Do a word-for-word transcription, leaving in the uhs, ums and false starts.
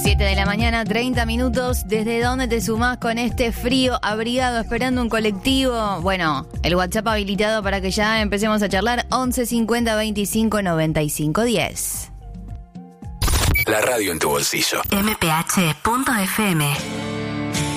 siete de la mañana, treinta minutos. ¿Desde dónde te sumás con este frío abrigado esperando un colectivo? Bueno, el WhatsApp habilitado para que ya empecemos a charlar. once cincuenta veinticinco noventa y cinco diez. La radio en tu bolsillo. m p h punto f m